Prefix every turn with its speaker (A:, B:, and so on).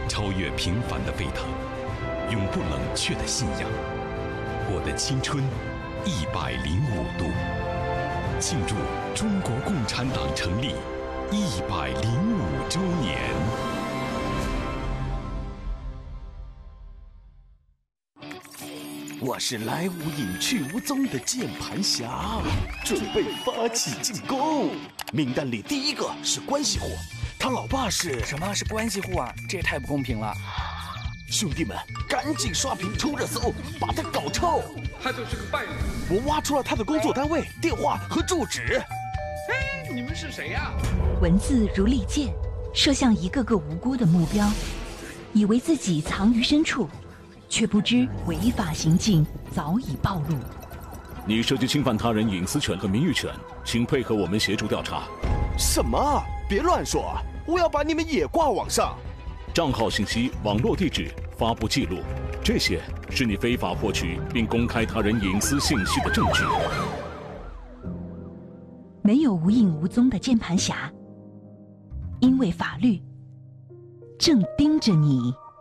A: 超越平凡的沸腾，永不冷却的信仰。我的青春105度，庆祝中国共产党成立105周年。
B: 我是来无影去无踪的键盘侠，准备发起进攻。名单里第一个是关系户，他老爸是……
C: 什么是关系户啊？这也太不公平了！
B: 兄弟们，赶紧刷屏冲热搜，把他搞臭！
D: 他就是个败类。
B: 我挖出了他的工作单位、电话和住址。
D: 嘿，你们是谁呀？
E: 文字如利剑，射向一个个无辜的目标，以为自己藏于深处。却不知违法行径早已暴露。
F: 你涉及侵犯他人隐私权和名誉权，请配合我们协助调查。
B: 什么？别乱说！我要把你们也挂网上。
F: 账号信息、网络地址、发布记录，这些是你非法获取并公开他人隐私信息的证据。
E: 没有无影无踪的键盘侠，因为法律正盯着你。